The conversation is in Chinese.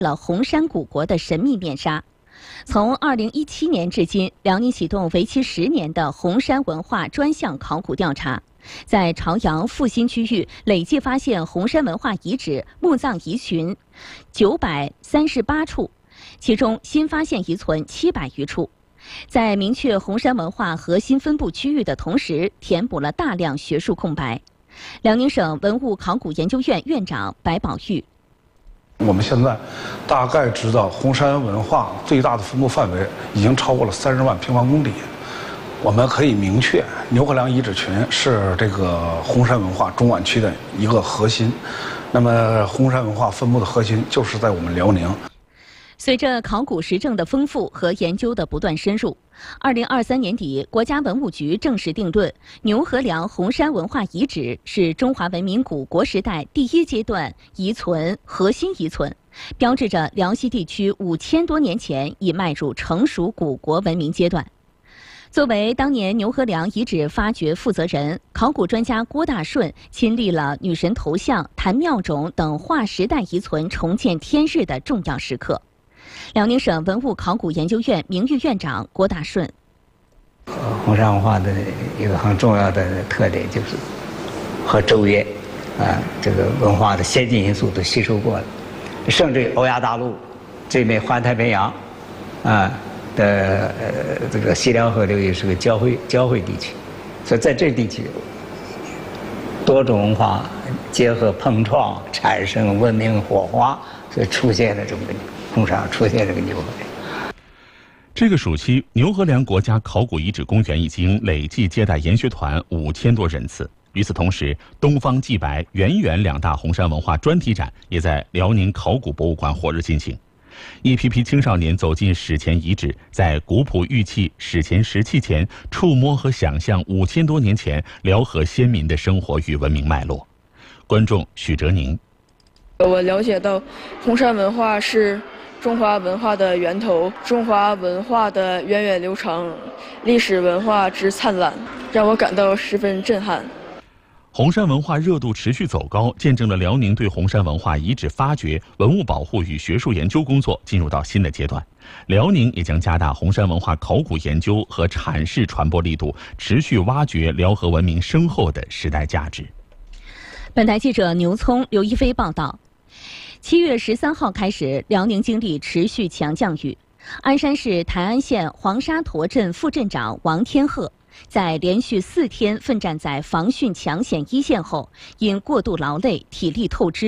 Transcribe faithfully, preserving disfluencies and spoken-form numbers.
了红山古国的神秘面纱。从二零一七年至今，辽宁启动为期十年的红山文化专项考古调查，在朝阳、阜新区域累计发现红山文化遗址、墓葬遗群九百三十八处，其中新发现遗存七百余处。在明确红山文化核心分布区域的同时，填补了大量学术空白。辽宁省文物考古研究院院长白宝玉。 我们现在大概知道红山文化最大的分布范围已经超过了三十万平方公里。我们可以明确，牛河梁遗址群是这个红山文化中皖区的一个核心。那么，红山文化分布的核心就是在我们辽宁。 随着考古实证的丰富和研究的不断深入，二零二三年底，国家文物局正式定论，牛河梁红山文化遗址是中华文明古国时代第一阶段遗存核心遗存，标志着辽西地区五千多年前已迈入成熟古国文明阶段。作为当年牛河梁遗址发掘负责人，考古专家郭大顺亲历了女神头像、坛庙冢等划时代遗存重见天日的重要时刻。辽宁省文物考古研究院名誉院长郭大顺： 红山文化的一个很重要的特点就是和周越啊这个文化的先进因素都吸收过了，甚至欧亚大陆这面环太平洋啊的呃这个西辽河流域是个交汇交汇地区，所以在这地区多种文化结合碰撞，产生文明火花，所以出现了这么个红山出现这个牛河梁。 这个暑期，牛河梁国家考古遗址公园已经累计接待研学团五千多人次。与此同时，东方既白、圆圆两大红山文化专题展也在辽宁考古博物馆火热进行。一批批青少年走进史前遗址，在古朴玉器、史前石器前触摸和想象五千多年前辽河先民的生活与文明脉络。观众许哲宁： 我了解到，红山文化是中华文化的源头，中华文化的源远流长，历史文化之灿烂，让我感到十分震撼。 红山文化热度持续走高，见证了辽宁对红山文化遗址发掘、文物保护与学术研究工作进入到新的阶段。辽宁也将加大红山文化考古研究和阐释传播力度，持续挖掘辽河文明深厚的时代价值。 本台记者牛聪、刘一飞报道。七月十三号开始，辽宁经历持续强降雨。鞍山市台安县黄沙坨镇副镇长王天鹤在连续四天奋战在防汛抢险一线后，因过度劳累、体力透支。